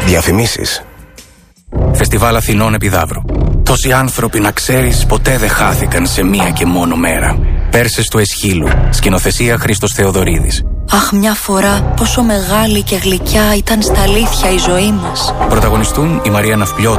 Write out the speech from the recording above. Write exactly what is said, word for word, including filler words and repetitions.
Διαφημίσεις. Φεστιβάλ Αθηνών Επιδαύρου. Τόσοι άνθρωποι, να ξέρεις, ποτέ δεν χάθηκαν σε μία και μόνο μέρα. Πέρσες του Εσχύλου. Σκηνοθεσία Χρήστος Θεοδωρίδης. Αχ, μια φορά πόσο μεγάλη και γλυκιά ήταν στα αλήθεια η ζωή μας. Πρωταγωνιστούν η Μαρία Ναυπλιώτη,